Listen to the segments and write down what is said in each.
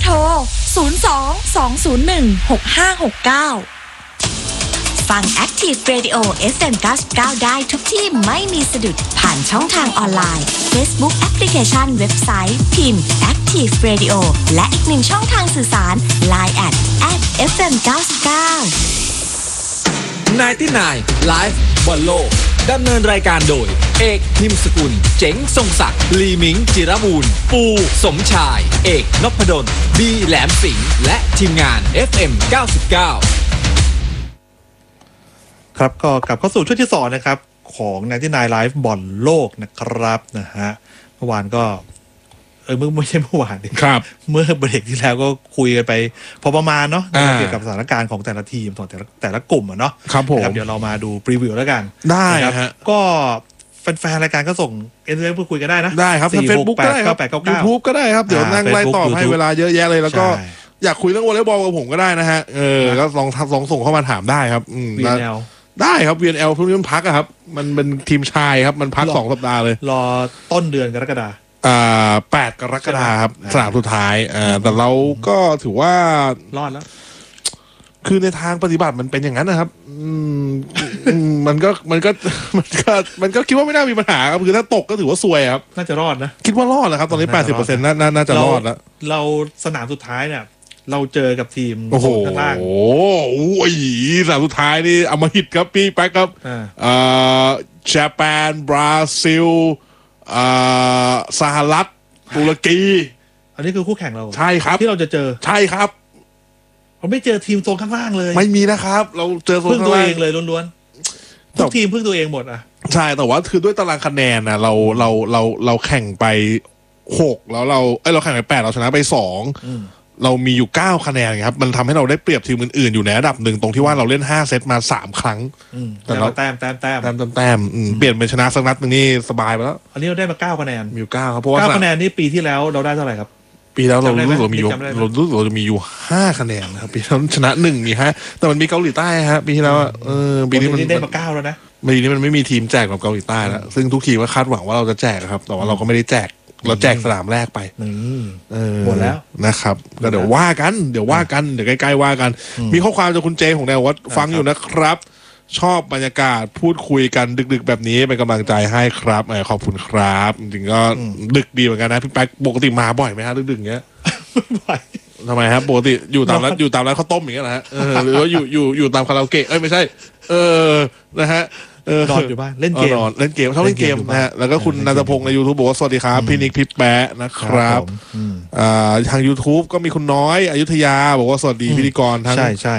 โทร02-201-6569ฟัง Active Radio FM 99ได้ทุกที่ไม่มีสะดุดผ่านช่องทางออนไลน์ Facebook Application เว็บไซต์พิมพ์ Active Radio และอีกหนึ่งช่องทางสื่อสาร Line @FM 99 99 Live บอลโลกดำเนินรายการโดยเอกนิมสกุลเจ๋งทรงศักดิ์ลีมิงจิรบูรณ์ปูสมชายเอกนพดลบีแหลมสิงห์และทีมงาน FM 99 ครับก็กลับเข้าสู่ช่วงที่2นะครับของ99 Live บอลโลกนะครับนะฮะเมื่อวานก็ไม่ใช่เมื่อวานดิครับเมื่อเบรกที่แล้วก็คุยกันไปพอประมาณเนาะเกี่ยวกับสถานการณ์ของแต่ละทีมของแต่ละกลุ่มเนาะครับผมเดี๋ยวเรามาดูพรีวิวแล้วกันได้ฮะก็แฟนๆรายการก็ส่งSMS พูดคุยกันได้นะได้ครับทาง Facebook ก็ได้ครับ YouTube ก็ได้ครับเดี๋ยวนั่งไล่ตอบให้เวลาเยอะแยะเลยแล้วก็อยากคุยเรื่องวอลเลย์บอลกับผมก็ได้นะฮะก็ลองส่งเข้ามาถามได้ครับได้ครับ VNL พวกนี้มันพักครับมันเป็นทีมชายครับมันพัก2สัปดาห์เลยรอต้นเดือนกรกฎาคม8 กรกฎาคมครับสนามสุดท้ายแต่เราก็ถือว่ารอดแล้วคือในทางปฏิบัติมันเป็นอย่างนั้นนะครับมันก็คิดว่าไม่น่ามีปัญหาครับคือถ้าตกก็ถือว่าซวยครับน่าจะรอดนะคิดว่ารอดแล้วครับตอนนี้ 80% น่าจะรอดแล้วเราสนามสุดท้ายเนี่ยเราเจอกับทีมข้างล่างโอ้ยสนามสุดท้ายนี่อมหิตครับพี่แป๊กครับญี่ปุ่นบราซิลสหรัฐตุรกีอันนี้คือคู่แข่งเราใช่ครับที่เราจะเจอใช่ครับเราไม่เจอทีมโซนข้างล่างเลยไม่มีนะครับเราเจอโซนข้างล่างพึ่งตัวเองเลยล้วนๆทุกทีมพึ่งตัวเองหมดอ่ะใช่แต่ว่าคือด้วยตารางคะแนนนะเราแข่งไป6แล้วเราแข่งไป8เราชนะไป2เรามีอยู่9คะแนนครับมันทำให้เราได้เปรียบทีมอื่นๆอยู่ในระดับหนึ่งตรงที่ว่าเราเล่น5เซตมา3ครั้งแต่เราแต้มเปลี่ยนเป็นชนะสักนัดนึงนี่สบายไปแล้วอันนี้เราได้มา9คะแนนมี9ครับเพราะว่า 9คะแนนนี่ปีที่แล้วเราได้เท่าไหร่ครับปีแล้วเรารู้สึกเรามีอยู่5คะแนนนะครับปีนั้นชนะ1มี5แต่มันมีเกาหลีใต้ฮะปีที่แล้วปีนี้มันได้มา9แล้วนะปีนี้มันไม่มีทีมแจกแบบเกาหลีใต้แล้วซึ่งทุกทีมก็คาดหวังว่าเราจะแจกครับแต่ว่าเราก็ไม่ได้แจกเราแจกสนามแรกไปหมดแล้วนะครับก็เดี๋ยวว่ากันเดี๋ยวใกล้ๆว่ากันมีข้อความจากคุณเจของแนววัดฟังอยู่นะครับชอบบรรยากาศพูดคุยกันดึกๆแบบนี้เป็นกำลังใจให้ครับขอบคุณครับจริงๆก็ดึกดีเหมือนกันนะพี่แป๊กปกติมาบ่อยไหมฮะดึกๆเงี้ยบ่อยทำไมครับปกติอยู่ตามร้านข้าวต้มอย่างเงี้ยนะฮะหรือว่าอยู่ตามคาราโอเกะไม่ใช่นะฮะนอนอยู่บ้านเล่นเกมชอบเล่นเกมนะฮะแล้วก็คุณนันทพงศ์ใน YouTube บอกว่าสวัสดีครับพี่นิกพี่แปะนะครับทาง YouTube ก็มีคุณน้อยอยุธยาบอกว่าสวัสดีพิธีกรทั้ง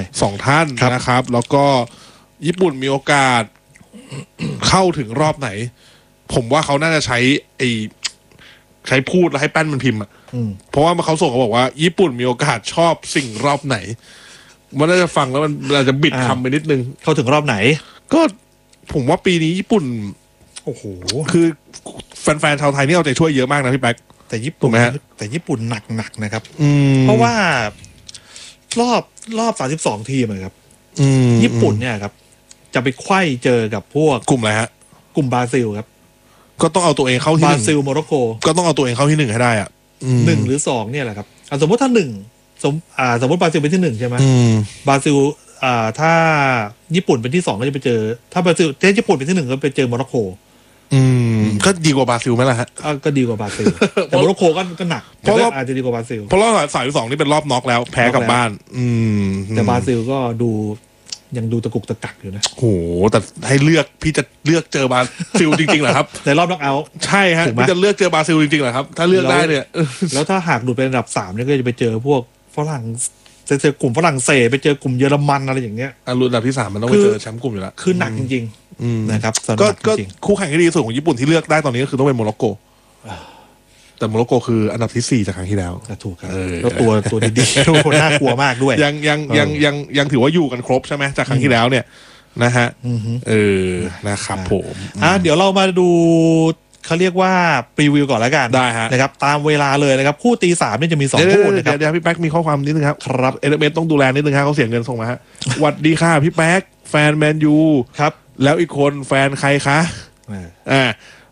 2ท่านนะครับแล้วก็ญี่ปุ่นมีโอกาสเข้าถึงรอบไหนผมว่าเขาน่าจะใช้พูดแล้วให้แป้นมันพิมพ์เพราะว่าเขาส่งเขาบอกว่าญี่ปุ่นมีโอกาสชอบสิ่งรอบไหนมันน่าจะฟังแล้วมันอาจจะบิดคำไปนิดนึงเข้าถึงรอบไหนก็ผมว่าปีนี้ญี่ปุ่นโอ้โหคือแฟนๆชาวไทยนี่เอาใจช่วยเยอะมากนะพี่แป๊กแต่ญี่ปุ่นแต่ญี่ปุ่นหนักนะครับเพราะว่ารอบ32ทีมครับญี่ปุ่นเนี่ยครับจะไปไขว้เจอกับพวกกลุ่มอะไรฮะกลุ่มบราซิลครับก็ต้องเอาตัวเองเข้าที่บราซิลโมร็อกโกก็ต้องเอาตัวเองเข้าที่1ให้ได้อ่ะ 1หรือ2เนี่ยแหละครับสมมติถ้า1สมมติบราซิลเป็นที่1ใช่ไหมบราซิลถ้าญี่ปุ่นเป็นที่2ก็จะไปเจอถ้าบราซิลถ้าญี่ปุ่นเป็นที่1ก็ไปเจอโมร็อกโกก็ดีกว่าบราซิลไหมล่ะฮะก็ดีกว่าบราซิลแต่โมร็อกโกก็หนักเพราะอาจจะดีกว่าบราซิลเพราะรอบ32นี่เป็นรอบน็อกแล้วแพ้กลับบ้านแต่บราซิลก็ยังดูตะกุกตะกักอยู่นะโหแต่ให้เลือกพี่จะเลือกเจอบราซิลจริงๆเหรอครับในรอบน็อกเอาท์ใช่ฮะพี่จะเลือกเจอบราซิลจริงๆเหรอครับถ้าเลือกได้เนี่ยแล้วถ้าหากหลุดเป็นอันดับ3เนี่ยก็จะไปเจอพวกฝรั่งเจอกลุ่มฝรั่งเศสไปเจอกลุ่มเยอรมันอะไรอย่างเงี้ยรุ่นอันดับที่3มันต้องไปเจอแชมป์กลุ่มอยู่แล้วคือหนักจริงๆนะครับก็คู่แข่งที่ดีสุดของญี่ปุ่นที่เลือกได้ตอนนี้ก็คือต้องเป็นโมร็อกโกแต่โมร็อกโกคืออันดับที่4จากครั้งที่แล้วถูกครับแล้วตัวดีๆน่ากลัวมากด้วยยังถือว่าอยู่กันครบใช่ไหมจากครั้งที่แล้วเนี่ยนะฮะนะครับผมเดี๋ยวเรามาดูเขาเรียกว่าพรีวิวก่อนแล้วกันได้ฮะนะครับตามเวลาเลยนะครับคู่ตี3นี่จะมี2คู่นะครับเดี๋ยวพี่แป๊กมีข้อความนิดนึงครับครับSMSต้องดูแลนิดนึงครับเขาเสียเงินส่งมาฮะสวัสดีค่ะพี่แป๊กแฟนแมนยูครับแล้วอีกคนแฟนใครคะ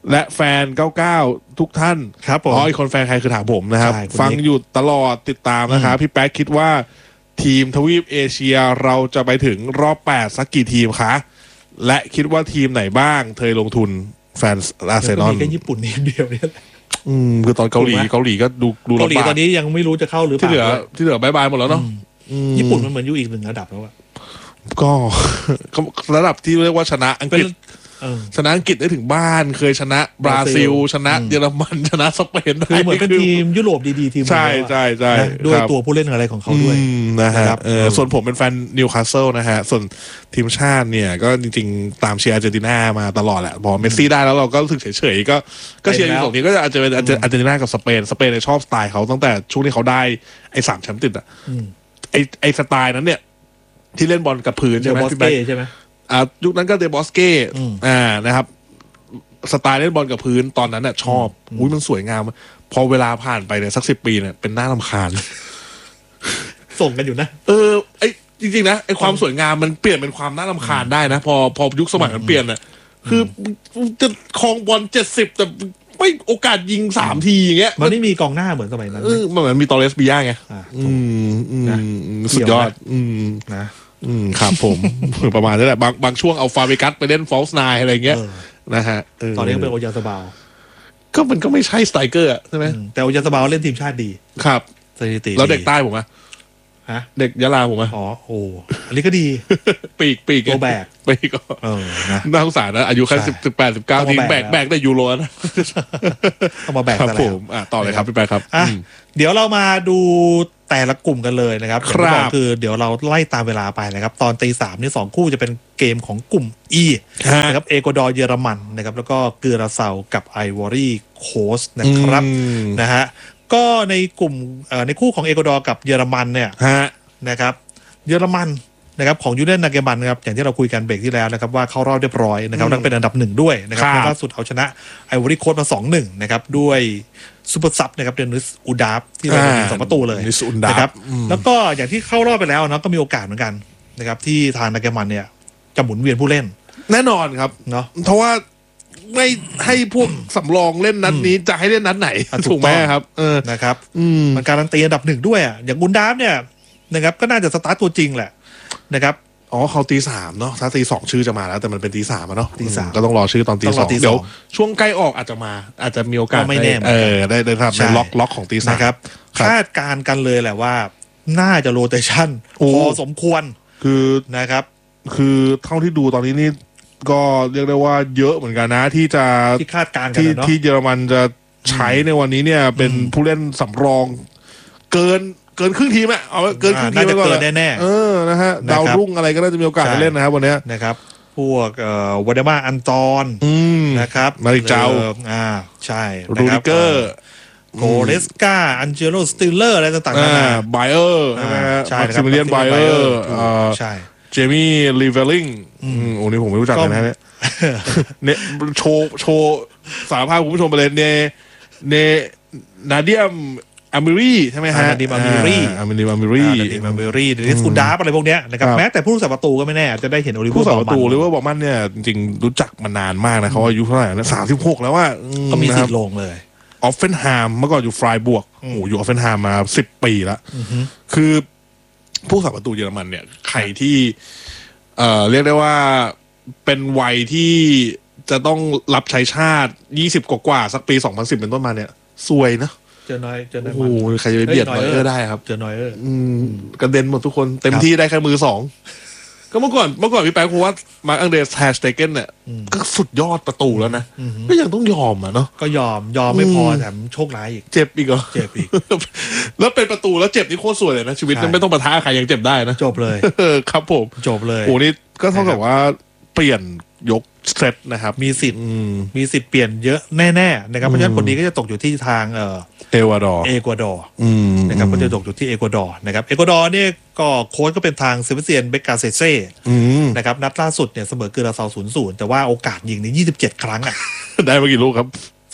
และแฟน99ทุกท่านครับผมอีกคนแฟนใครคือถามผมนะครับฟังอยู่ตลอดติดตามนะครับพี่แป๊กคิดว่าทีมทวีปเอเชียเราจะไปถึงรอบ8สักกี่ทีมคะและคิดว่าทีมไหนบ้างเธอลงทุนแฟนอาร์เซนอลก็ญี่ปุ่นนี่เดียวเนี่ยคือตอนเกาหลีก็ดูเกาหลีตอนนี้ยังไม่รู้จะเข้าหรือเปล่าที่เหลือบายหมดแล้วเนาะญี่ปุ่นมันเหมือนอยู่อีกหนึ่งระดับแล้วอะก็ระดับที่เรียกว่าชนะอังกฤษชนะอังกฤษได้ถึงบ้านเคยชนะบราซิลชนะเยอรมันชนะสเปนได้เหมือนเป็นทีมยุโรปดีๆทีมใช่ด้วยตัวผู้เล่นอะไรของเขาด้วยนะครับส่วนผมเป็นแฟนนิวคาสเซิลนะฮะส่วนทีมชาติเนี่ยก็จริงๆตามเชียร์อาร์เจนตินามาตลอดแหละพอเมสซี่ได้แล้วเราก็รู้สึกเฉยๆก็เชียร์อยู่สองทีมก็อาจจะเป็นอาร์เจนตินากับสเปนเนี่ยชอบสไตล์เขาตั้งแต่ช่วงที่เขาได้ไอ้3แชมป์ติดอ่ะไอ้สไตล์นั้นเนี่ยที่เล่นบอลกับพื้นใช่ไหมพี่แบ๊ใช่ไหมยุคนั้นก็เดบอสเก้นะครับสไตล์เล่นบอลกับพื้นตอนนั้นน่ะชอบมันสวยงามพอเวลาผ่านไปเนี่ยสัก10 ปีเนี่ยเป็นน่ารำคาญส่งกันอยู่นะไอ้จริงๆนะไอ้ความสวยงามมันเปลี่ยนเป็นความน่ารำคาญได้นะพอยุคสมัยมันเปลี่ยนน่ะคือจะครองบอล70แต่ไม่โอกาสยิง3 ทีอย่างเงี้ยมันไม่มีกองหน้าเหมือนสมัยนั้นมันเหมือนมีตอเรสบิย่าไงสุดยอดนะครับผมประมาณนี้แหละบางช่วงเอาฟาเบกัสไปเล่นฟอลส์ไนน์อะไรเงี้ยนะฮะตอนนี้เป็นโอยาสบาวก็มันก็ไม่ใช่สไตรเกอร์ใช่ไหมแต่โอยาสบาวเล่นทีมชาติดีครับสถิติแล้วเด็กใต้ผมเด็กยะลาผมอันนี้ก็ดีปีกโอแบกปีกก็น่าสงสารนะอายุแค่18 19ทีแบกได้ยูโรนะต้องมาแบกแต่ผมต่อเลยครับพี่แป๊กครับเดี๋ยวเรามาดูแต่ละกลุ่มกันเลยนะครับคือเดี๋ยวเราไล่ตามเวลาไปนะครับตอนตี 3นี่2คู่จะเป็นเกมของกลุ่ม E นะครับเอกวาดอร์เยอรมันนะครับแล้วก็เกราเซากับไอวอรี่โคสต์นะครับนะฮะก็ในกลุ่มในคู่ของเอกวาดอร์กับเยอรมันเนี่ยนะครับเยอรมันนะครับของยูเรน นาเกมันครับอย่างที่เราคุยกันเบรกที่แล้วนะครับว่าเข้ารอบเรียบร้อยนะครับแล้วเป็นอันดับ1ด้วยนะครับล่าสุดเอาชนะไอวอรี่โคสต์มา 2-1 นะครับด้วยซูเปอร์ซับนะครับเดนิสอูดาฟที่เรายิง2 ประตูเลยนะครับแล้วก็อย่างที่เข้ารอบไปแล้วนะก็มีโอกาสเหมือนกันนะครับที่ทางนาเกมันเนี่ยจะหมุนเวียนผู้เล่นแน่นอนครับเนาะเพราะว่าไม่ให้พวกสำรองเล่นนัดนี้จะให้เล่นนัดไหนถูกไหมครับนะครับมันการันตีอันดับ1ด้วยอ่ะอย่างอูดาฟเนี่ยนะครับก็น่าจะสตาร์ทตัวจริงแหละนะครับเขาตี 3เนาะถ้าตี 2ชื่อจะมาแล้วแต่มันเป็นตี 3เนาะตี 3ก็ต้องรอชื่อตอนตี 2เดี๋ยวช่วงใกล้ออกอาจจะมีโอกาสไม่แน่ได้ทำในล็อกของตี 3 นะครับคาดการกันเลยแหละว่าน่าจะโรเตชั่นพอสมควรคือนะครับคือเท่าที่ดูตอนนี้นี่ก็เรียกได้ว่าเยอะเหมือนกันนะที่คาดการกันที่เยอรมันจะใช้ในวันนี้เนี่ยเป็นผู้เล่นสำรองเกินครึ่งทีมเอาเกินครึ่งทีมไปก่อนแน่ๆนะฮะดาวรุ่งอะไรก็น่าจะมีโอกาสเล่นนะครับวันนี้นะครับพวกวาเดมาอันตอนนะครับมาริเจ้าใช่รูดิเกอร์โกเรสกาอันเจโรสติลเลอร์อะไรต่างๆไบเออร์มาซิมิเลียนไบเออร์ใช่เจมี่ลีเวลลิงโอ้นี่ผมไม่รู้จักเลยนะเนี่ยโชว์สารภาพคุณผู้ชมไปเลยเนนาเดียมอามิรีใช่ไหมฮะนาดิมอามิรีเดนิสอูดาฟอะไรพวกเนี้ยนะครับแม้แต่ผู้รักษาประตูก็ไม่แน่จะได้เห็นโอลิเวอร์ผู้รักษาประตูหรือว่าบอกมันเนี่ยจริงๆรู้จักมานานมากนะเขาอายุเท่าไหร่นะ36แล้วว่าก็มีสิทธิ์ลงเลยออฟเฟนไฮม์เมื่อก่อนอยู่ฟรายบวกอยู่ออฟเฟนไฮม์มา10 ปีแล้วคือผู้รักษาประตูเยอรมันเนี่ยใครที่เรียกได้ว่าเป็นวัยที่จะต้องรับใช้ชาติ20 กว่าสักปี2010เป็นต้นมาเนี่ยซวยนะเจอน้อยโอ้โหใครจะไปเบียดนอยเออร์ได้ครับเจอน้อยกระเด็นหมดทุกคนเต็มที่ได้แค่มือ2ก็เมื่อก่อนพี่แป๊กพูดว่ามาร์คอังเดรสแฮชเตเกนเนี่ยก็สุดยอดประตูแล้วนะก็ยังต้องยอมเนาะก็ยอมไม่พอแถมโชคร้ายอีกเจ็บอีกเหรอเจ็บอีกแล้วเป็นประตูแล้วเจ็บนี่โคตรสวยเลยนะชีวิตไม่ต้องปะทะใครยังเจ็บได้นะจบเลยครับผมจบเลยโอ้นี่ก็เท่ากับว่าเปลี่ยนยกเซตนะครับมีสิทธิ์เปลี่ยนเยอะแน่ๆนะครับเพราะฉะนั้นคนนี้ก็จะตกอยู่ที่ทางเอกวาดอร์นะครับก็จะตกอยู่ที่เอกวาดอร์นะครับเอกวาดอร์เนี่ยก็โค้ชก็เป็นทางเซเบสเตียนเบกาเซเซ่นะครับนัดล่าสุดเนี่ยเสมอเกราเซา 0-0 แต่ว่าโอกาสยิงนี่27 ครั้งอ่ะได้มากี่ลูกครับ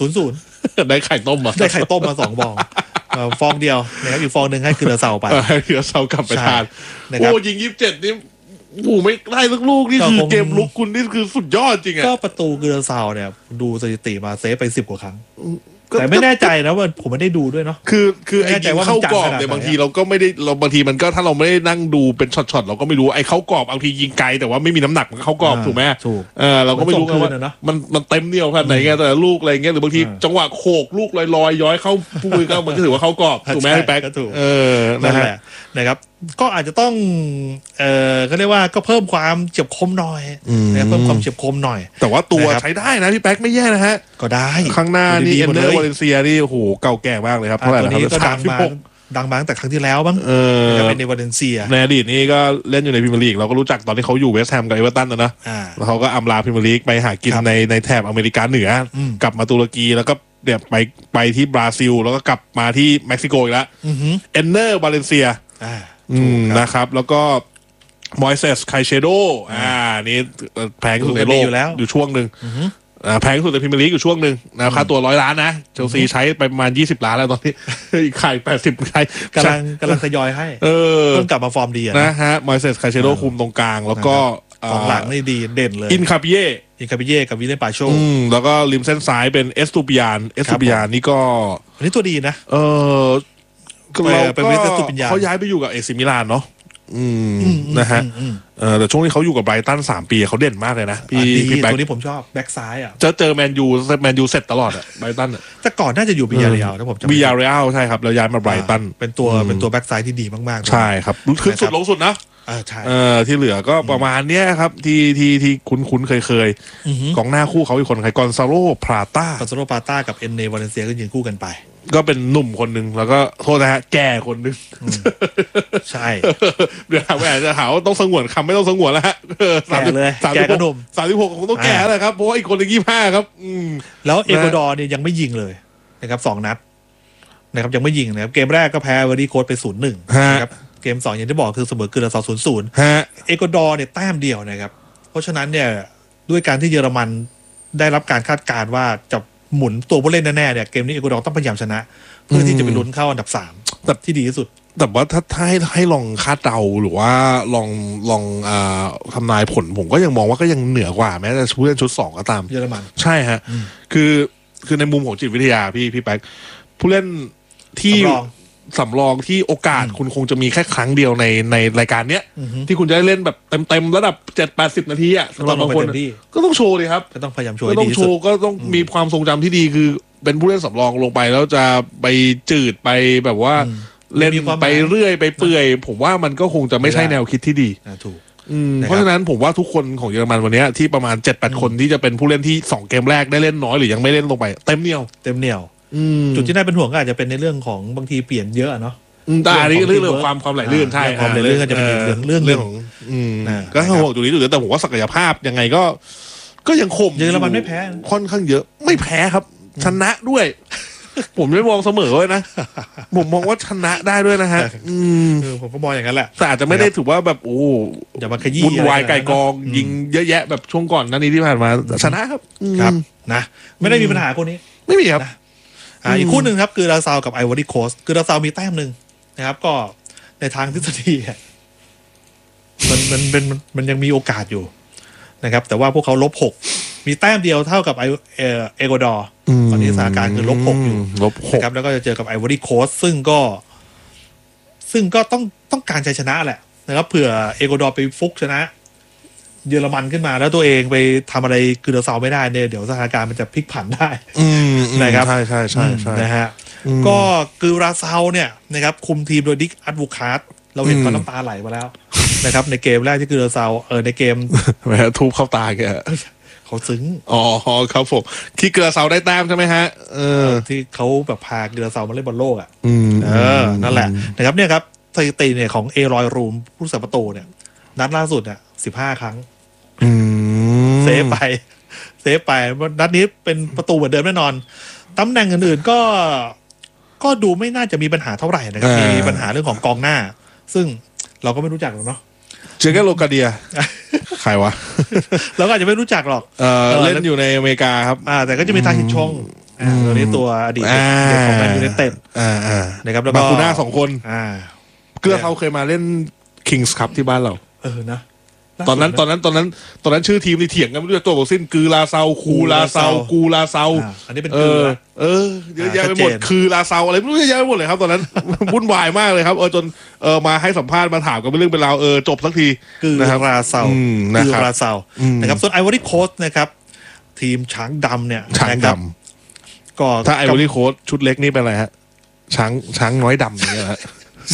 0-0 ได้ไข่ต้มได้ไข่ต้มมา2 ฟองฟองเดียวนะครับอีกฟองนึงให้เกราเซาไปเกราเซากลับไปทานโอ้ยิง27นี่โอ้ไม่ได้สักลูกนี่คือเกมลุกคุณนี่คือสุดยอดจริงอะก็ประตูเกลือซาวเนี่ยดูสถิติมาเซฟไป10 กว่าครั้งแต่ไม่แน่ใจนะว่าผมไม่ได้ดูด้วยเนาะคือไอ้ยิงเข้ากรอบเนี่ยบางทีเราก็ไม่ได้เราบางทีมันก็ถ้าเราไม่ได้นั่งดูเป็นช็อตๆเราก็ไม่รู้ไอ้เข้ากรอบบางทียิงไกลแต่ว่าไม่มีน้ำหนักมันเข้ากรอบถูกไหมถูกเราก็ไม่รู้ว่ามันเต็มเหนี่ยวขนาดไหนไงแต่ลูกอะไรเงี้ยหรือบางทีจังหวะโขกลูกลอยย้อยเข้าปุ้ยก็มันก็ถือว่าเข้ากรอบถูกไหมแป๊กก็ถูกนั่นแหละนะครับก็อาจจะต้องเขาเรียกว่าก็เพิ่มความเฉียบคมหน่อยเพิ่มความเฉียบคมหน่อยแต่ว่าตัวใช้ได้นะพี่แป๊กไม่แย่นะฮะก็ได้ข้างหน้านี่เอ็นเนอร์วาเลนเซียนี่โอ้โหเก่าแก่มากเลยครับเพราะอะไรนะครับก็ดังมาตั้งแต่ครั้งที่แล้วบ้างจะเป็นในวาเลนเซียในอดีตนี่ก็เล่นอยู่ในพรีเมียร์ลีกเราก็รู้จักตอนที่เขาอยู่เวสต์แฮมกับเอเวอร์ตันนะแล้วเขาก็อำลาพรีเมียร์ลีกไปหากินในแถบอเมริกาเหนือกลับมาตุรกีแล้วก็เดี๋ยวไปที่บราซิลแล้วก็กลับมาที่เม็กซิโกอีกแล้วเอ็นเนอร์วาเลนเซียนะครับแล้วก็มอยเซสไคเชโดนี่แพงสุดในโลกอยู่ช่วงหนึ่งแพงสุดในพรีเมียร์ลีกอยู่ช่วงหนึ่งนะค่าตัว100 ล้านนะเชลซีใช้ไปประมาณ20 ล้านแล้วตอนนี้อีกขาย80ใช้กำลังทยอยให้เพิ่งกลับมาฟอร์มดีนะฮะมอยเซสไคเชโดคุมตรงกลางแล้วก็ของหลังนี่ดีเด่นเลยอินคาปิเย่กับวิลเลนปาโชแล้วก็ริมเส้นซ้ายเป็นเอสตูปิยานนี่ก็อันนี้ตัวดีนะเราเขาย้ายไปอยู่กับเอซิมิลานเนาะนะฮะแต่ช่วงนี้เขาอยู่กับไบรตัน3 ปีเขาเด่นมากเลยนะพี่แบ็คตัวนี้ผมชอบแบ็คซ้ายเจอแมนยูเสร็จตลอดไบรตันแต่ก่อนน่าจะอยู่บิยาเรียลนะผมจำบิยาเรียลใช่ครับแล้วย้ายมาไบรตันเป็นตัวแบ็คซ้ายที่ดีมากๆใช่ครับขึ้นสุดลงสุดนะใช่ที่เหลือก็ประมาณเนี้ยครับที่คุ้นเคยกองหน้าคู่เขาอีกคนใครกอนซาโลพาต้ากับเอ็นเนวาเลนเซียก็ยืนคู่กันไปก็เป็นหนุ่มคนหนึ่งแล้วก็โทษนะฮะแก่คนหนึ่งใช่เดี๋ยวแหวนจะหาว่าต้องสงวนคำไม่ต้องสงวนแล้วฮะแก่ก็หนุ่ม 36คงต้องแก่เลยครับเพราะว่าอีกคนหนึ่ง25ครับแล้วเอกวาดอร์เนี่ยยังไม่ยิงเลยนะครับ2 นัดนะครับยังไม่ยิงนะครับเกมแรกก็แพ้เวอร์ดี้โค้ดไป 0-1 นะครับเกม2อย่างที่บอกคือเสมอคือ2-0 เอกวาดอร์เนี่ยแต้มเดียวนะครับเพราะฉะนั้นเนี่ยด้วยการที่เยอรมันได้รับการคาดการณ์ว่าจะหมุนตัวผู้เล่นแน่ๆเนี่ยเกมนี้เอกวาดอร์ต้องพยายามชนะเพื่อที่จะไปลุ้นเข้าอันดับ3แบบที่ดีที่สุดแต่ว่าถ้าให้ลองคาดเดาหรือว่าลองทำนายผลผมก็ยังมองว่าก็ยังเหนือกว่าแม้แต่ผู้เล่นชุด2ก็ตามเยอรมันใช่ฮะคือในมุมของจิตวิทยาพี่แป๊กผู้เล่นที่สำรองที่โอกาสคุณคงจะมีแค่ครั้งเดียวในรายการเนี้ยที่คุณจะได้เล่นแบบเต็มระดับ 7-80 นาทีอ่ะสำหรับบางคนก็ต้องโชว์เลยครับก็ต้องพยายามโชว์ก็ต้องโชว์ก็ต้องมีความทรงจำที่ดีคือเป็นผู้เล่นสำรองลงไปแล้วจะไปจืดไปแบบว่าเล่นไปเรื่อยไปเปื่อยผมว่ามันก็คงจะไม่ใช่แนวคิดที่ดีถูกเพราะฉะนั้นผมว่าทุกคนของเยอรมันวันนี้ที่ประมาณ 7-8 คนที่จะเป็นผู้เล่นที่2 เกมแรกได้เล่นน้อยหรือยังไม่เล่นลงไปเต็มเหนี่ยวจุดที่น่าเป็นห่วงก็อาจจะเป็นในเรื่องของบางทีเปลี่ยนเยอะเนาะแต่อันนี้เรื่องความไหลลื่นใช่ความไหลลื่นก็จะเป็นเรื่องของก็ห่วงตรงนี้แต่ผมว่าศักยภาพยังไงก็ยังคมเยอรมันไม่แพ้ค่อนข้างเยอะไม่แพ้ครับชนะด้วยผมไม่มองเสมอเลยนะผมมองว่าชนะได้ด้วยนะฮะผมก็มองอย่างนั้นแหละแต่อาจจะไม่ได้ถือว่าแบบโอ้อย่ามาขยี้วุ่นวายไก่กองยิงเยอะแยะแบบช่วงก่อนนั้นนี้ที่ผ่านมาชนะครับนะไม่ได้มีปัญหาคนนี้ไม่มีครับอีกคู่หนึ่งครับคือลาซาวกับไอวอรี่โคสต์คือลาซาวมีแต้มหนึ่งนะครับก็ในทางทฤษฎีมันยังมีโอกาสอยู่นะครับแต่ว่าพวกเขา-6มีแต้มเดียวเท่ากับเอกวาดอร์ตอนนี้สถานการณ์คือ-6อยู่นะครับแล้วก็จะเจอกับไอวอรี่โคสต์ซึ่งก็ต้องการชัยชนะแหละนะครับเผื่อเอกวาดอร์ไปฟุกชนะเยอรมันขึ้นมาแล้วตัวเองไปทำอะไรคือลาซาวไม่ได้เนี่ยเดี๋ยวสถานการณ์มันจะพลิกผันได้นะครับใช่นะฮะก็คือลาซาวเนี่ยนะครับคุมทีมโดยดิกอัดวูคาร์ตเราเห็นเขาน้ำตาไหลมาแล้วนะครับในเกมแรกที่คือลาซาวในเกมแหมทุบเข้าตาแกเขาซึ้งครับผมที่เกลือเซาได้แต้มใช่ไหมฮะที่เขาแบบพาเกลือเซามาเล่นบอลโลกนั่นแหละนะครับเนี่ยครับสถิติเนี่ยของเอรอยรูมผู้รักษาประตูเนี่ยนัดล่าสุดเนี่ย15 ครั้งเซฟไปนัดนี้เป็นประตูเหมือนเดิมแน่นอนตำแหน่งอื่นๆก็ดูไม่น่าจะมีปัญหาเท่าไหร่นะครับมีปัญหาเรื่องของกองหน้าซึ่งเราก็ไม่รู้จักหรอกเนาะเจอแค่โลกาเดียใครวะเราก็อาจจะไม่รู้จักหรอกเล่นอยู่ในอเมริกาครับแต่ก็จะมีทาฮิชงตัวนี้ตัวอดีตของแมนยูไนเต็ดนะครับแล้วก็มาคูน่า2 คนเกลือเขาเคยมาเล่นคิงส์คัพที่บ้านเรานะตอนนั้นชื่อทีมที่เถียงกันไม่รู้ตัวบอกสิ้นคือลาเซาคูลาเซากูลาเซาอันนี้เป็นคือเยอะแยะไปหมดคือลาเซาอะไรไม่รู้เยอะแยะไปหมดเลยครับตอนนั้น วุ่นวายมากเลยครับจนมาให้สัมภาษณ์มาถามกันเป็นเรื่องเป็นราวจบสักทีคือลาเซาคือลาเซานะครับส่วนไอวอรี่โคสต์นะครับทีมช้างดำเนี่ยช้างดำก็ถ้าไอวอรี่โคสต์ชุดเล็กนี่เป็นอะไรฮะช้างน้อยดำอย่างเงี้ยฮะ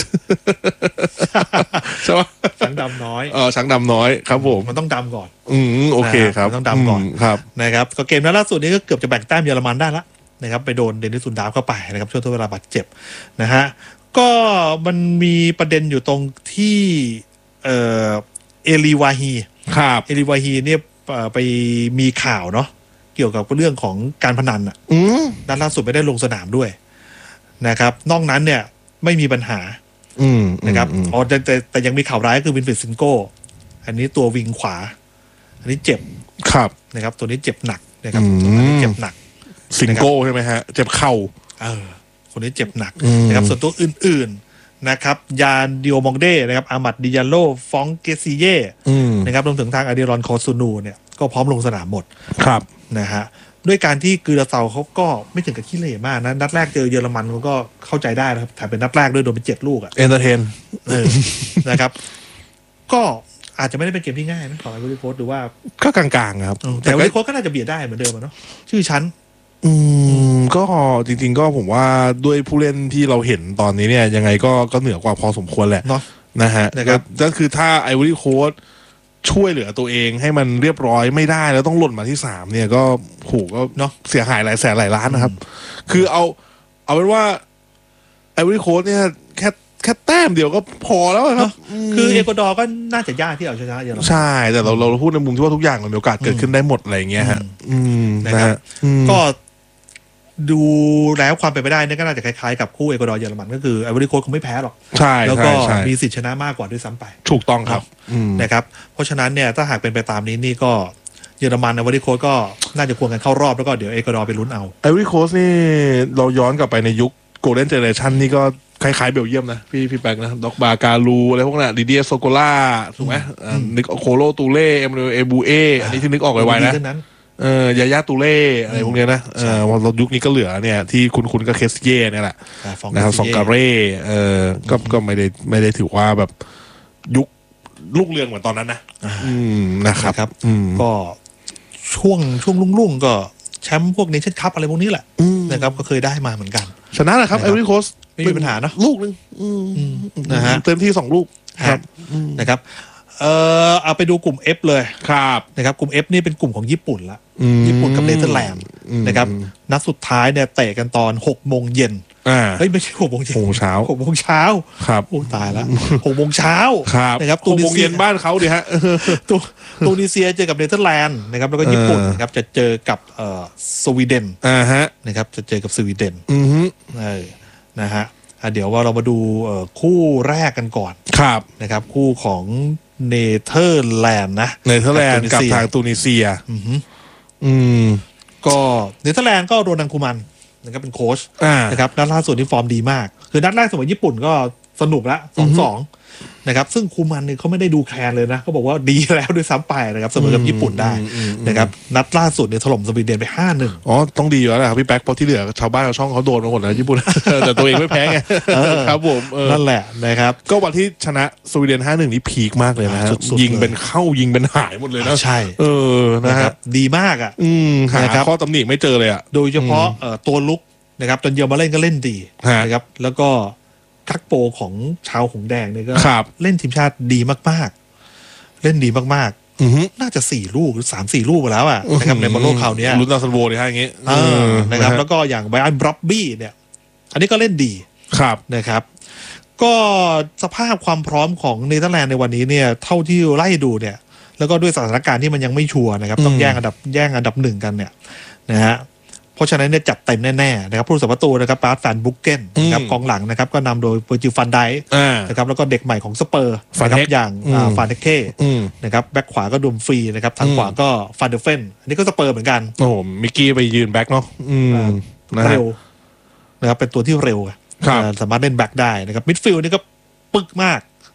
ใช่ไหมช้างดำน้อยช้างดำน้อยครับผมมันต้องดำก่อนโอเคครับต้องดำก่อนครับนะครับก็เกมนั้นล่าสุดนี้ก็เกือบจะแบ่งแต้มเยอรมันได้ละนะครับไปโดนเดนิสซุนดาฟเข้าไปนะครับช่วงทดเวลาบาดเจ็บนะฮะก็มันมีประเด็นอยู่ตรงที่เอลีวาฮีครับเอลีวาฮีเนี่ยไปมีข่าวเนาะเกี่ยวกับเรื่องของการพนันนัดล่าสุดไม่ได้ลงสนามด้วยนะครับนอกนั้นเนี่ยไม่มีปัญหานะครับแต่ยังมีข่าวร้ายคือวินฟริดซินโก้อันนี้ตัววิงขวาอันนี้เจ็บครับนะครับตัวนี้เจ็บหนักนะครับอันนี้เจ็บหนักซิงโก้ใช่ไหมฮะเจ็บเข่าคนนี้เจ็บหนักนะครับส่วนตัวอื่นๆนะครับยานดิโอมองเด้นะครับอามัดดิยาโลฟองเกซิเย่นะครับรวมถึงทางอาดิรอนคอซูนูเนี่ยก็พร้อมลงสนามหมดครับนะฮะด้วยการที่กือราเซาเขาก็ไม่ถึงกับขี้เหร่มากนะนัดแรกเจอเยอรมันเขาก็เข้าใจได้นะครับถ่ายเป็นนัดแรกด้วยโดนไป7 ลูกเอนเตอร์เทนนะครับก็อาจจะไม่ได้เป็นเกมที่ง่ายนะของไอวอรี่โคสต์หรือว่าก็กลางๆครับแต่ไอวอรี่โคสต์ก็น่าจะเบียดได้เหมือนเดิมเนาะชื่อชั้นก็จริงๆก็ผมว่าด้วยผู้เล่นที่เราเห็นตอนนี้เนี่ยยังไงก็เหนือกว่าพอสมควรแหละนะฮะก็คือถ้าไอวอรี่โคสต์ช่วยเหลือตัวเองให้มันเรียบร้อยไม่ได้แล้วต้องหล่นมาที่3เนี่ยก็ถูกก็เนาะเสียหายหลายแสนหลายล้านนะครับคือเอาเป็นว่าไอวอรี่โคสต์เนี่ยแค่แต้มเดียวก็พอแล้วครับคือเอกวาดอร์ก็น่าจะยากที่เอาชนะเยอรมันใช่แต่เราพูดในมุมที่ว่าทุกอย่างมันมีโอกาสเกิดขึ้นได้หมดอะไรอย่างเงี้ยฮะนะครับก็ดูแล้วความเป็นไปได้นี่ก็น่าจะคล้ายๆกับคู่เอกวาดอร์เยอรมันก็คือไอวอรี่โคสต์คงไม่แพ้หรอกใช่แล้วก็มีสิทธิชนะมากกว่าด้วยซ้ำไปถูกต้องครับนะครับเพราะฉะนั้นเนี่ยถ้าหากเป็นไปตามนี้นี่ก็เยอรมันไอวอรี่โคสต์ก็น่าจะควรกันเข้ารอบแล้วก็เดี๋ยวเอกวาดอร์ไปลุ้นเอาไอวอรี่โคสต์นี่เราย้อนกลับไปในยุคโกลเด้นเจเนอเรชั่นนี่ก็คล้ายๆเบลเยียมนะพี่แป๊กนะด็อกบาการูอะไรพวกนั้นดิเดียโซโกล่าถูกไหมนึกโคโลตูเล่เอบูเออันนี้ที่นึกออกไวๆนะยายาตูเล่อะไรพวกนี้นะยุคนี้ก็เหลือเนี่ยที่คุณก็เคสเย่เนี่ยแหละนะครับซองการ่ก็ไม่ได้ถือว่าแบบยุครุ่งเรืองเหมือนตอนนั้นนะนะครับก็ช่วงรุ่งก็แชมป์พวกเนชั่นคัพอะไรพวกนี้แหละนะครับก็เคยได้มาเหมือนกันชนะนะครับไอวอรี่โคสต์ไม่มีปัญหาเนาะลูกนึงนะฮะเต็มที่2 ลูกครับนะครับเอาไปดูกลุ่ม F เลยครับนะครับกลุ่ม F นี่เป็นกลุ่มของญี่ปุ่นละญี่ปุ่นกับเนเธอร์แลนด์นะครับนัดสุดท้ายเนี่ยเตะกันตอน 6 โมงเย็นเฮ้ยไม่ใช่6 โมงเย็น 6 โมงเช้า 6 โมงเช้าครับโอ้ตายแล้ว6 โมงเช้านะครับ6 โมงเย็นบ้านเขาดิฮะตูนิเซียเจอกับเนเธอร์แลนด์นะครับแล้วก็ญี่ปุ่นนะครับจะเจอกับสวีเดนนะครับจะเจอกับสวีเดนนะฮะเดี๋ยวว่าเรามาดูคู่แรกกันก่อนครับนะครับคู่ของเนเธอร์แลนด์นะเนเธอร์แลนด์กับทางตูนิเซียก็เนเธอร์แลนด์ก็โรนัลคูมันนะครับเป็นโค้ชนะครับนัดล่าสุดนี่ฟอร์มดีมากคือนัดแรกสมัยญี่ปุ่นก็สนุกละ 2-2 นะครับซึ่งคูมันเนี่ยเขาไม่ได้ดูแคลนเลยนะเขาบอกว่าดีแล้วด้วยซ้ำไปนะครับเสมอกับญี่ปุ่นได้นะครับนัดล่าสุดเนี่ยถล่มสวีเดนไป 5-1 อ๋อต้องดีอยู่แล้วนะครับพี่แป๊กเพราะที่เหลือชาวบ้านชาวช่องเขาโดนมาหมดนะญี่ปุ่นแต่ตัวเองไม่แพ้ไงครับผมนั่นแหละนะครับก็วันที่ชนะสวีเดน 5-1 นี่พีคมากเลยนะยิงเป็นเข้ายิงเป็นหายหมดเลยนะใช่นะครับดีมากอ่ะหาข้อตำหนิไม่เจอเลยอ่ะโดยเฉพาะตัวลุกนะครับจนเยอรมันเล่นก็เล่นดีนะครับแล้วก็กักโปของชาวหงแดงเนี่ยก็เล่นทีมชาติดีมากๆเล่นดีมากๆน่าจะ4 ลูกหรือ 3-4 ลูกไปแล้วอ่ะนะครับในบอลโลกคราวนี้ลุ้นนาซันโวเลยฮะอย่างงี้นะครับแล้วก็อย่างไบรอันบร็อบบี้เนี่ยอันนี้ก็เล่นดีนะครับก็สภาพความพร้อมของเนเธอร์แลนด์ในวันนี้เนี่ยเท่าที่ไล่ดูเนี่ยแล้วก็ด้วยสถานการณ์ที่มันยังไม่ชัวร์นะครับต้องแย่งอันดับ 1กันเนี่ยนะฮะเพราะฉะนั้นเนี่ยจัดเต็มแน่ๆนะครับผู้รักษาประตูนะครับบาร์ตแฟนบุกเก้นนะครับกองหลังนะครับก็นำโดยเวอร์จิลฟันไดนะครับแล้วก็เด็กใหม่ของสเปอร์นะครับอย่างฟานเทเก้นะครับแบ็คขวาก็ดุมฟรีนะครับทางขวาก็ฟานเดอร์เฟนอันนี้ก็สเปอร์เหมือนกันโอ้โหมิกกี้ไปยืนแบ็คเนาะเร็วนะครับเป็นตัวที่เร็วสามารถเล่นแบ็คได้นะครับมิดฟิลด์นี่ก็ปึกมาก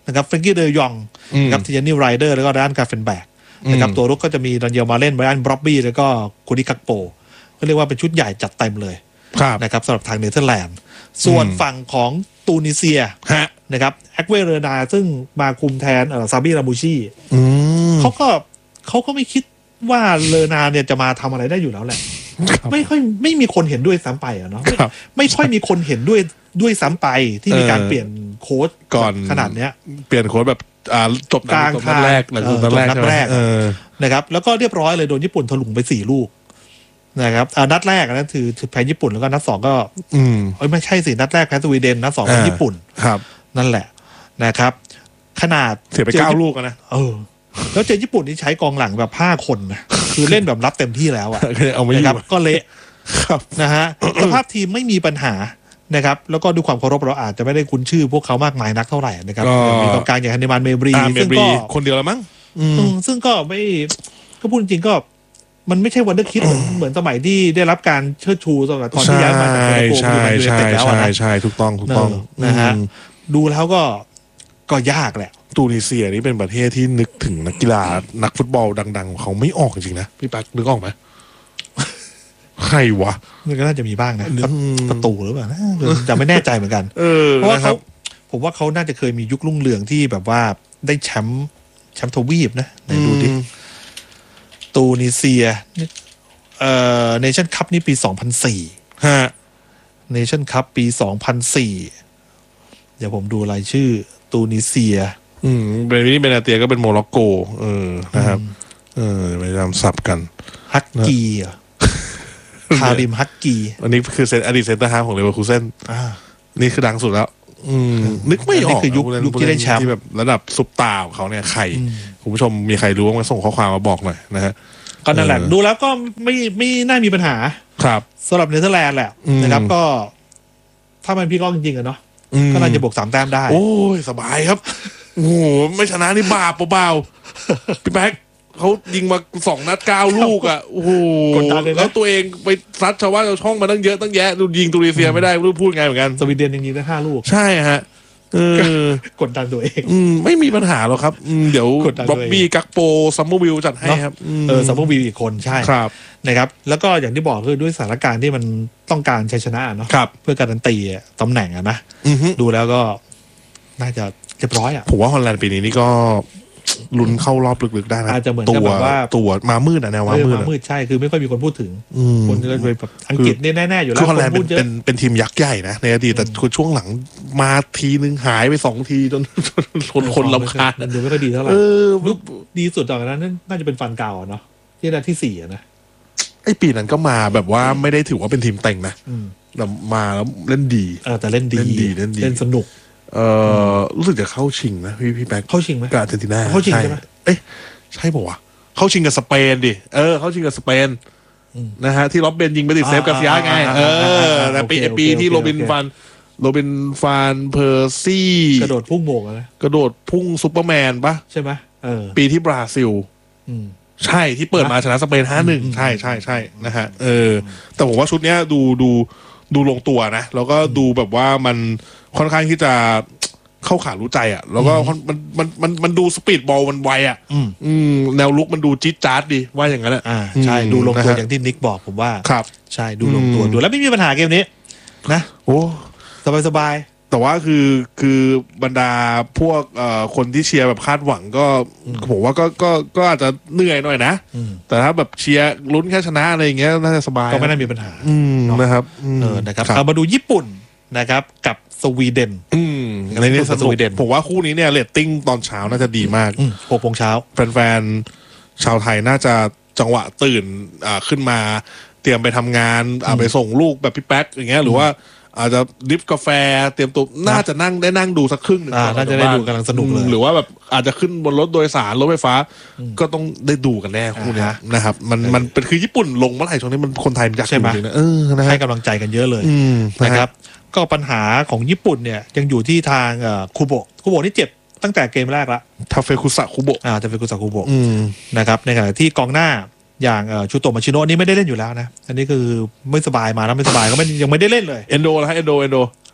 นะครับเฟรนกี้เดยองนะครับทีนี่ไรเดอร์แล้วก็ด้านการ์เฟนแบกนะครับตัวรุกก็จะมีดันเยลมาเล่นไบรอันบร็อบบี้แล้วก็คูดิกักโปก็เรียกว่าเป็นชุดใหญ่จัดเต็มเลยนะครับสำหรับทางเนเธอร์แลนด์ส่วนฝั่งของตูนิเซียนะครับแอคเวเรนาซึ่งมาคุมแทนซาบิรามูชีเขาก็ไม่คิดว่าเลนาเนี่ยจะมาทำอะไรได้อยู่แล้วแหละไม่มีคนเห็นด้วยซ้ำไปอ่ะเนาะไม่ค่อยมีคนเห็นด้วยซ้ำไปที่มีการเปลี่ยนโค้ชก่อนขนาดเนี้ยเปลี่ยนโค้ชแบบจบกลางนัดแรกนะครับแล้วก็เรียบร้อยเลยโดนญี่ปุ่นถลุงไป4 ลูกนะครับนัดแรกนั่นคือแพ้ญี่ปุ่นแล้วก็นัด2ก็ไม่ใช่สินัดแรกแพ้สวีเดนนัด2แพ้ญี่ปุ่นครับนั่นแหละนะครับขนาดเสียไป9 ลูกนะแล้วเจอญี่ปุ่นที่ใช้กองหลังแบบ5 คนนะคือเล่นแบบรับเต็มที่แล้วอ่ะนะครับก็เละนะฮะสภาพทีมไม่มีปัญหานะครับแล้วก็ด้วยความเคารพเราอาจจะไม่ได้คุ้นชื่อพวกเขามากมายนักเท่าไหร่นะครับมีกองกลางอย่างฮันนิมันเมบรีซึ่งก็คนเดียวแล้วมั้งซึ่งก็ไม่ก็พูดจริงก็มันไม่ใช่วันเดอร์คิดเหมือนสมัยที่ได้รับการเชิดชูสำหรับตอนที่ย้ายมาจากเโกลยูไนเต็ดแล้วนะใช่ถูกต้องนะฮะดูแล้วก็ยากแหละตูนิเซียนี่เป็นประเทศที่นึกถึงนักกีฬานักฟุตบอลดังๆของเขาไม่ออกจริงๆนะพี่ปักนึกออกไหมใครวะมันก็น่าจะมีบ้างนะประตูหรือเปล่าจะไม่แน่ใจเหมือนกันเพราะว่าผมว่าเขาน่าจะเคยมียุครุ่งเรืองที่แบบว่าได้แชมป์ทวีปนะไหนดูดิตูนิเซียเนชั่นคัพนี่ปี2004เนชั่นคัพปี2004เดี๋ยวผมดูรายชื่อตูนิเซียเป็นนี่เป็นอาเตียก็เป็นโมร็อกโกนะครับไม่จำสับกันฮักกีคาริมฮักกีอันนี้คืออดีตเซนเตอร์ฮาล์ฟของเลเวอร์คูเซ่นนี่คือดังสุดแล้วนึกไม่ออกคือยุคที่ได้แชมป์ที่แบบระดับซุปตาร์ของเขาเนี่ยใครคุณผู้ชมมีใครรู้บ้างมาส่งข้อความมาบอกหน่อยนะฮะก็นั่นแหละดูแล้วก็ไม่น่ามีปัญหาครับสำหรับเนเธอร์แลนด์แหละนะครับก็ถ้ามันพี่ก้องจริงๆอะเนาะก็น่าจะบวก3 แต้มได้โอ้ยสบายครับโอ้โหไม่ชนะนี่บาปเบาๆพี่แป๊กเขายิงมา2 นัด 9 ลูกอ่ะโอ้โหแล้วตัวเองไปซัดชาวบ้านชาวช่องมาตั้งเยอะตั้งแยะดูยิงตูนิเซียไม่ได้ไม่รู้พูดไงเหมือนกันสวีเดนยังยิงได้5 ลูกใช่ฮะกดดันตัวเองไม่มีปัญหาหรอกครับเดี๋ยวบ๊อบบี้กักโปซัมเมอร์วิลจัดให้ครับซัมเมอร์วิลอีกคนใช่นะครับแล้วก็อย่างที่บอกคือด้วยสถานการณ์ที่มันต้องการชัยชนะเนาะเพื่อการันตีตำแหน่งนะดูแล้วก็น่าจะเรียบร้อยผมว่าฮอลแลนด์ปีนี้นี่ก็ลุ้นเข้ารอบลึกๆได้นะอาจจะเหมือนกับแบบว่าตัวมามืดแนวมามืดใช่คือไม่ค่อยมีคนพูดถึงคนจะเลยแบบอังกฤษนี่แน่ๆอยู่แล้วคือฮอลแลนด์เป็นทีมยักษ์ใหญ่นะในอดีตแต่ช่วงหลังมาทีนึงหายไป2 ทีจนคนรำคาญดูไม่ค่อยดีเท่าไหร่ดีสุดตอนนั้นน่าจะเป็นฟันเก่าเนาะที่ได้ที่4นะไอ้ปีนั้นก็มาแบบว่าไม่ได้ถือว่าเป็นทีมเต็งนะแต่มาแล้วเล่นดีแต่เล่นดีเล่นสนุกรู้สึกจะเข้าชิงนะพี่แป๊กเข้าชิงไหมกับอาร์เจนตินาเข้าชิงใช่ไหมใช่ป่าววะเข้าชิงกับสเปนดิเข้าชิงกับสเปนนะฮะที่ล็อบเบนยิงไปติดเซฟกับซิอาไงแต่ปีที่โรบินฟานเพอร์ซี่กระโดดพุ่งโบกอะไรกระโดดพุ่งซูเปอร์แมนปะใช่ไหมปีที่บราซิลใช่ที่เปิดมาชนะสเปน5-1ใช่นะฮะแต่ผมว่าชุดเนี้ยดูลงตัวนะแล้วก็ดูแบบว่ามันค่อนข้างที่จะเข้าขารู้ใจอ่ะแล้วก็มันดูสปีดบอลมันไวอ่ะแนวลุกมันดูจี๊ดจ๊าดดีว่าอย่างนั้นอ่ะใช่ดูลงตัวอย่างที่นิกบอกผมว่าครับใช่ดูลงตัวดูแล้วไม่มีปัญหาเกมนี้นะโอ้สบายแต่ว่าคือบรรดาพวกคนที่เชียร์แบบคาดหวังก็ผมว่าก็อาจจะเหนื่อยหน่อยนะแต่ถ้าแบบเชียร์ลุ้นแค่ชนะอะไรอย่างเงี้ยน่าจะสบายก็ไม่น่ามีปัญหานะครับนะครับเอามาดูญี่ปุ่นนะครับกับสวีเดนในนี้สวีเดนผมว่าคู่นี้เนี่ยเรตติ้งตอนเช้าน่าจะดีมาก 6 โมงเช้าแฟนๆชาวไทยน่าจะจังหวะตื่นขึ้นมาเตรียมไปทำงานไปส่งลูกแบบพี่แป๊กอย่างเงี้ยหรือว่าอาจจะดิฟกาแฟเตรียมตัวน่าจะนั่งดูสักครึ่งนึงน่าจะได้ดูกำลังสนุกเลยหรือว่าแบบอาจจะขึ้นบนรถโดยสารรถไฟฟ้าก็ต้องได้ดูกันแน่คู่นี้นะครับมันเป็นคือญี่ปุ่นลงเมื่อไหร่ช่วงนี้มันคนไทยอยากดูจริงนะให้กำลังใจกันเยอะเลยนะครับก็ปัญหาของญี่ปุ่นเนี่ยยังอยู่ที่ทางคูโบะนี่เจ็บตั้งแต่เกมแรกละทาเฟคุสะคูโบะนะครับในขณะที่กองหน้าอย่างชูโตะมาชิโนะนี่ไม่ได้เล่นอยู่แล้วนะอันนี้คือไม่สบายมาแล้วไม่สบายก็ยังไม่ได้เล่นเลยเอนโดนะฮะเอนโด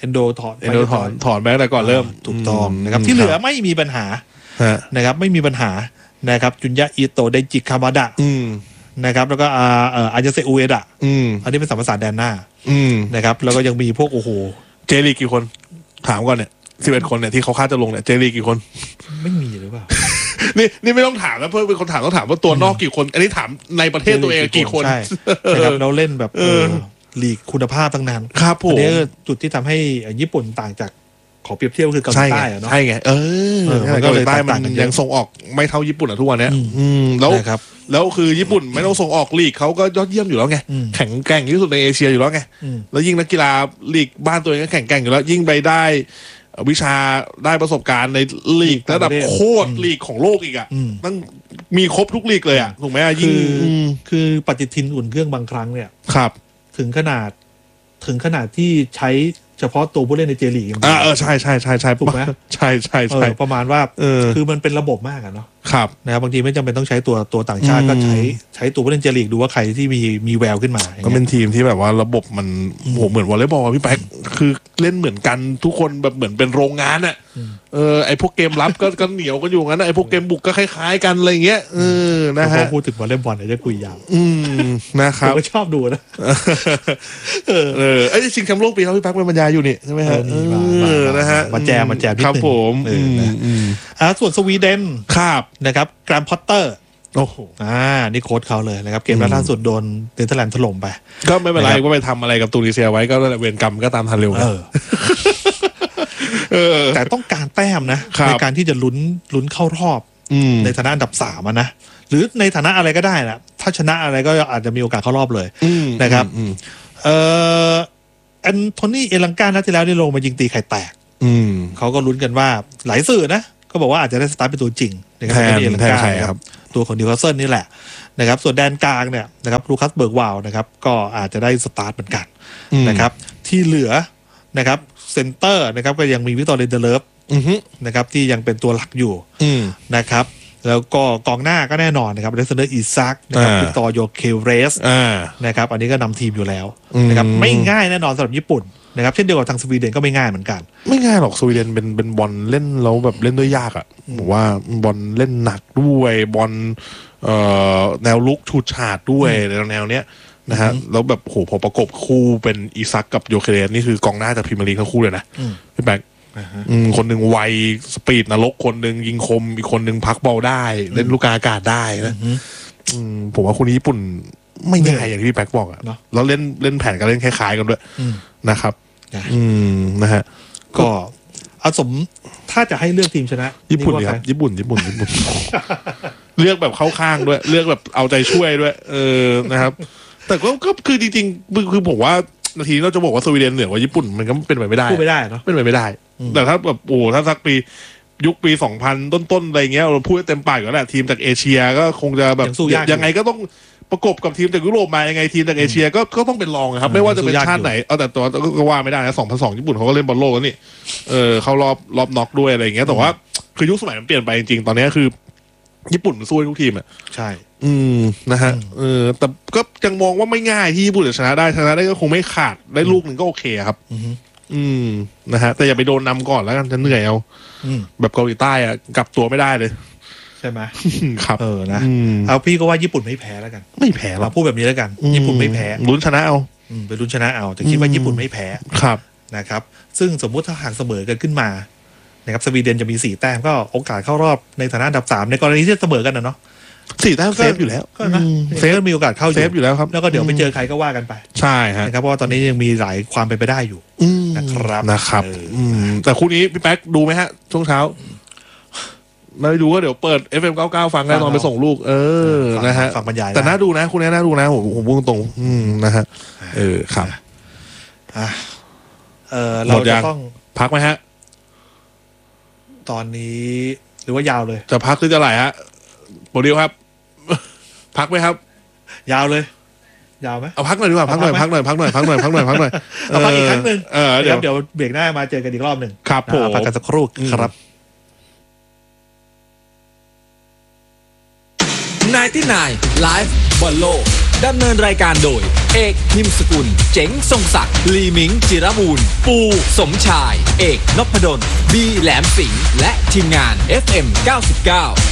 เอนโดถอนแบงค์แต่ก่อนเริ่มถูกต้องนะครับที่เหลือไม่มีปัญหานะครับไม่มีปัญหานะครับจุนยะอิโตะไดจิคามาดะนะครับแล้วก็อาจจะเซอุเอดะอันนี้เป็นสัมภาษาแดนหน้านะครับแล้วก็ยังมีพวกโอ้โหเจลีกี่คนถามก่อนเนี่ย11 คนเนี่ยที่เขาคาดจะลงเนี่ยเจลีกี่คนไม่มีหรือเปล่านี่ไม่ต้องถามแล้วเพื่อนเป็นคนถามต้องถามว่าตัวนอกกี่คนอันนี้ถามในประเทศตัวเองกี่คนใช่นะครับเราเล่นแบบลีกคุณภาพตั้งนานครับผมอันนี้จุดที่ทำให้ญี่ปุ่นต่างจากขอเปรียบเทียบคือเกาหลีใต้เนาะใช่ไงเกาหลีใต้มันยังส่งออกไม่เท่าญี่ปุ่นทุกวันนี้แล้วคือญี่ปุ่นไม่ต้องส่งออกลีกเขาก็ยอดเยี่ยมอยู่แล้วไงแข็งแกร่งที่สุดในเอเชียอยู่แล้วไงแล้วยิ่งนักกีฬาลีกบ้านตัวเองก็แข็งแกร่งอยู่แล้วยิ่งไปได้วิชาได้ประสบการณ์ในลีกระดับโคตรลีกของโลกอีกอ่ะต้องมีครบทุกลีกเลยอ่ะถูกไหมยิ่งคือปฏิทินอุ่นเครื่องบางครั้งเนี่ยครับถึงขนาดที่ใช้เฉพาะตัวผู้เล่นในเจลีกใช่ถูกไหมใช่ประมาณว่าคือมันเป็นระบบมากอะเนาะครับนะครับบางทีไม่จำเป็นต้องใช้ตัวต่างชาติก็ใช้ตัวผู้เล่นเจลีกดูว่าใครที่มีแววขึ้นมาก็เป็นทีมที่แบบว่าระบบมันโหเหมือนวอลเลย์บอลพี่แป๊กคือเล่นเหมือนกันทุกคนแบบเหมือนเป็นโรงงานอะไอพวกเกมรับก็เหนียวกันอยู่งั้นไอพวกเกมบุกก็คล้ายๆกันอะไรเงี้ยนะฮะพอพูดถึงวอลเลย์บอลเนี่ยจะคุยยาวนะครับผมก็ชอบดูนะไอชิงแชมป์โลกปีแล้วพี่แป๊กเป็นบรรยายอยู่นี่ใช่ไหมฮะนะฮะมาแจมนิดนึงครับผมส่วนสวีเดนครับนะครับแกรมพอตเตอร์โอ้โหนี่โค้ชเขาเลยนะครับเกมล่าสุดโดนเนเธอร์แลนด์ถล่มไปก็ไม่เป็นไรว่าไปทำอะไรกับตูนิเซียไว้ก็เวรกรรมก็ตามทันเร็วแต่ต้องการแต้มนะในการที่จะลุ้นเข้ารอบในฐานะอันดับ3นะหรือในฐานะอะไรก็ได้นะถ้าชนะอะไรก็อาจจะมีโอกาสเข้ารอบเลยนะครับแอนโทนีเอลังกานัดที่แล้วนี่ลงมายิงตีไข่แตกเขาก็ลุ้นกันว่าหลายสื่อนะก็บอกว่าอาจจะได้สตาร์ทเป็นตัวจริงนะครับแทนเอลังกาครับตัวของนิวคาสเซิลนี่แหละนะครับส่วนแดนกลางเนี่ยนะครับลูคัสเบิร์กวาวนะครับก็อาจจะได้สตาร์ทเหมือนกันนะครับที่เหลือนะครับเซนเตอร์นะครับก็ยังมีวิตอร์เรนเดเลฟนะครับที่ยังเป็นตัวหลักอยู่นะครับแล้วก็กองหน้าก็แน่นอนนะครับเรสเนอร์อีซักนะครับวิตอร์โยเคเรสนะครับอันนี้ก็นำทีมอยู่แล้วนะครับไม่ง่ายแน่นอนสำหรับญี่ปุ่นนะครับเช่นเดียวกับทางสวีเดนก็ไม่ง่ายเหมือนกันไม่ง่ายหรอกสวีเดนเป็นบอลเล่นแล้วแบบเล่นด้วยยากอ่ะผมว่าบอลเล่นหนักด้วยบอลแนวลุกชูชาดด้วยแนวเนี้ยนะฮะแล้วแบบโหพอประกบคู่เป็นอีซักกับโยเคเรสนี่คือกองหน้าจากพรีเมียร์ลีกทั้งคู่เลยนะพี่แบงค์คนหนึ่งไวสปีดนรกคนหนึ่งยิงคมอีกคนหนึ่งพักบอลได้เล่นลูกกาอากาศได้นะผมว่าคู่นี้ญี่ปุ่นไม่ง่ายอย่างที่พี่แบ็กบอกอะแล้วเล่นแผนการเล่นคล้ายๆกันด้วยนะครับนะฮะก็เอาสมถ้าจะให้เลือกทีมชนะญี่ปุ่นครับญี่ปุ่นเลือกแบบเข้าข้างด้วยเลือกแบบเอาใจช่วยด้วยนะครับแต่ก็คือจริงๆคือผมว่านาทีเราจะบอกว่าสวีเดนเหนือกว่าญี่ปุ่นมันก็เป็นไปไม่ได้พูดไม่ได้เนาะเป็นไปไม่ได้แต่ถ้าแบบถ้าสักยุคปี 2000 ต้นๆอะไรเงี้ยเราพูดเต็มปากอยู่แล้วแหละทีมจากเอเชียก็คงจะแบบยังไงก็ต้องประกบกับทีมจากยุโรปมายังไงทีมจากเอเชียก็ต้องเป็นรองครับไม่ว่าจะเป็นชาติไหนเอาแต่ตัวก็ว่าไม่ได้นะ2002ญี่ปุ่นเขาก็เล่นบอลโลกแล้วนี่เข้ารอบน็อกด้วยอะไรอย่างเงี้ยแต่ว่าคือยุคสมัยมันเปลี่ยนไปจริงๆตอนนี้คือญี่ปุ่นมันสู้ทุกทีมอ่ะใช่นะฮะแต่ก็ยังมองว่าไม่ง่ายที่ญี่ปุ่นจะชนะได้ก็คงไม่ขาดได้ลูกหนึ่งก็โอเคครับนะฮะแต่อย่าไปโดนนำก่อนแล้วกันจะเหนื่อยเอาแบบเกาหลีใต้อ่ะกลับตัวไม่ได้เลยใช่ไหมครับนะเอาพี่ก็ว่าญี่ปุ่นไม่แพ้แล้วกันไม่แพ้เราพูดแบบนี้แล้วกันญี่ปุ่นไม่แพ้ลุ้นชนะเอาไปลุ้นชนะเอาแต่คิดว่าญี่ปุ่นไม่แพ้ครับนะครับซึ่งสมมุติถ้าหากเสมอกันขึ้นมานะครับสวีเดนจะมี4แต้มก็โอกาสเข้ารอบในฐานะอันดับ3ในกรณีที่เสมอกันนะเนาะ 4แต้มเซฟอยู่แล้วก็นะเซฟมีโอกาสเข้าเซฟอยู่แล้วครับแล้วก็เดี๋ยวไปเจอใครก็ว่ากันไปใช่ฮะนะครับเพราะว่าตอนนี้ยังมีหลายความเป็นไปได้อยู่นะครับแต่คู่นี้พี่แป๊กดูไหมฮะช่วงเช้าไม่ดูก็เดี๋ยวเปิด FM99 ฟังได้ตอนไปส่งลูกนะฮะฟังบรรยายแต่น่าดูนะคู่นี้น่าดูนะผมพูดตรงนะฮะครับเราจะต้องพักไหมฮะตอนนี้หรือว่ายาวเลยจะพักหรือจะไหลฮะโปรดิวครับพักไหมครับยาวเลยยาวไหมเอาพักหน่อยดีกว่าพักหน่อยเอาพักอีกครั้งหนึ่งเดี๋ยวเบรกหน้ามาเจอกันอีกรอบหนึ่งครับผมพักกันสักครู่ครับ 99 ไลฟ์บอลโลกดำเนินรายการโดยเอกนิมสกุลเจ๋งทรงศักดิ์ลีมิงจิรบูรณ์ปูสมชายเอกนพดลบีแหลมสิงห์และทีมงาน FM 99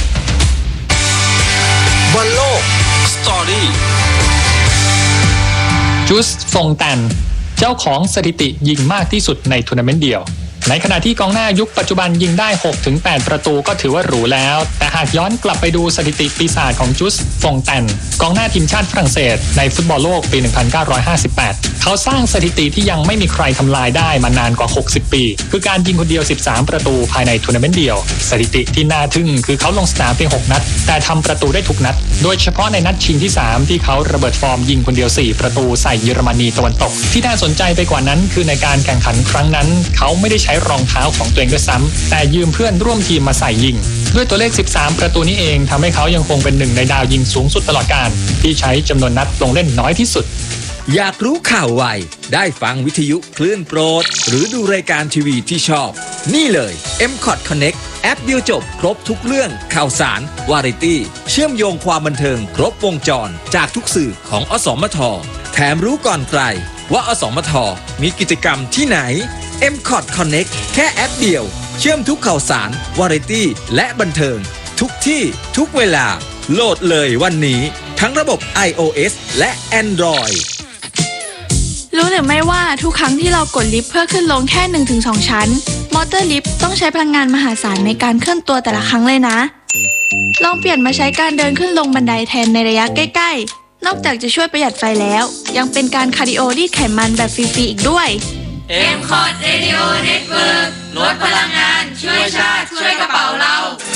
บอลโลกสตอรี่จุสฟงแตนเจ้าของสถิติยิงมากที่สุดในทัวร์นาเมนต์เดียวในขณะที่กองหน้ายุคปัจจุบันยิงได้ 6-8 ประตูก็ถือว่าหรูแล้วแต่หากย้อนกลับไปดูสถิติปีศาจของจุสฟงแตนกองหน้าทีมชาติฝรั่งเศสในฟุตบอลโลกปี 1958 เขาสร้างสถิติที่ยังไม่มีใครทำลายได้มานานกว่า 60 ปีคือการยิงคนเดียว 13 ประตูภายในทัวร์นาเมนต์เดียวสถิติที่น่าทึ่งคือเขาลงสนามเพียง 6 นัดแต่ทำประตูได้ทุกนัดโดยเฉพาะในนัดชิงที่ 3 ที่เขาระเบิดฟอร์มยิงคนเดียว 4 ประตูใส่เยอรมนีตะวันตกที่น่าสนใจไปกว่านั้นคือในการแข่งขันครั้งนั้นเขาไม่ได้ใช้รองเท้าของตัวเองด้วยซ้ำแต่ยืมเพื่อนร่วมทีมมาใส่ยิงด้วยตัวเลข 13 ประตูนี้เองทำให้เขายังคงเป็นหนึ่งในดาวยิงสูงสุดตลอดกาลที่ใช้จำนวนนัดลงเล่นน้อยที่สุดอยากรู้ข่าวไวได้ฟังวิทยุคลื่นโปรดหรือดูรายการทีวีที่ชอบนี่เลย M-Cot Connect แอปเดียวจบครบทุกเรื่องข่าวสารวาไรตี้เชื่อมโยงความบันเทิงครบวงจรจากทุกสื่อของอสมทแถมรู้ก่อนใครว่าอสมทมีกิจกรรมที่ไหน M-Cot Connect แค่แอปเดียวเชื่อมทุกข่าวสารวาไรตี้และบันเทิงทุกที่ทุกเวลาโหลดเลยวันนี้ทั้งระบบ iOS และ Android รู้หรือไม่ว่าทุกครั้งที่เรากดลิฟต์เพื่อขึ้นลงแค่ 1-2 ชั้นมอเตอร์ลิฟต์ต้องใช้พลังงานมหาศาลในการเคลื่อนตัวแต่ละครั้งเลยนะลองเปลี่ยนมาใช้การเดินขึ้นลงบันไดแทนในระยะใกล้ๆนอกจากจะช่วยประหยัดไฟแล้วยังเป็นการคาร์ดิโอรีดไขมันแบบฟรีๆอีกด้วย M-Cot Radio Network ลดพลังงานช่วยชาติช่วยกระเป๋าเรา